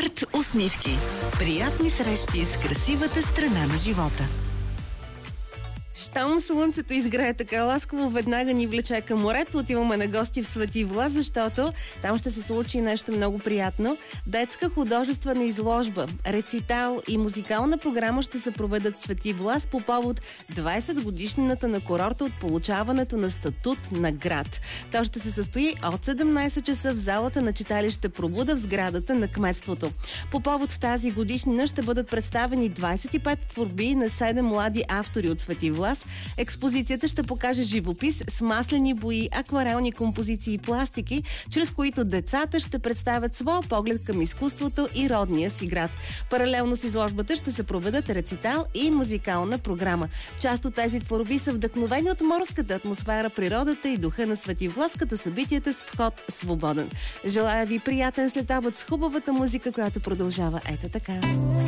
Арт усмивки. Приятни срещи с красивата страна на живота. Щом слънцето изгрее така ласково, веднага ни влече към морето. Отиваме на гости в Свети Влас, защото там ще се случи нещо много приятно. Детска художествена изложба, рецитал и музикална програма ще се проведат в Свети Влас по повод 20 годишнината на курорта от получаването на статут на град. То ще се състои от 17 часа в залата на читалище Пробуда в сградата на кметството. По повод тази годишнина ще бъдат представени 25 творби на 7 млади автори от Свети Влас. Експозицията ще покаже живопис с маслени бои, акварелни композиции и пластики, чрез които децата ще представят своя поглед към изкуството и родния си град. Паралелно с изложбата ще се проведат рецитал и музикална програма. Част от тези творби са вдъхновени от морската атмосфера, природата и духа на Свети Влас, като събитията с вход свободен. Желая ви приятен следобед с хубавата музика, която продължава ето така.